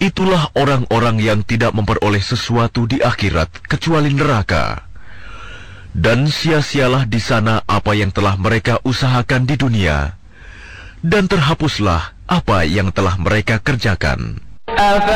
Itulah orang-orang yang tidak memperoleh sesuatu di akhirat kecuali neraka. Dan sia-sialah di sana apa yang telah mereka usahakan di dunia, dan terhapuslah apa yang telah mereka kerjakan.